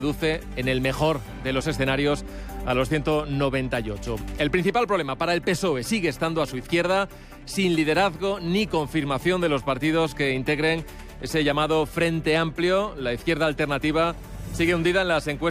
reduce en el mejor de los escenarios a los 198. El principal problema para el PSOE sigue estando a su izquierda, sin liderazgo ni confirmación de los partidos que integren ese llamado Frente Amplio. La izquierda alternativa sigue hundida en las encuestas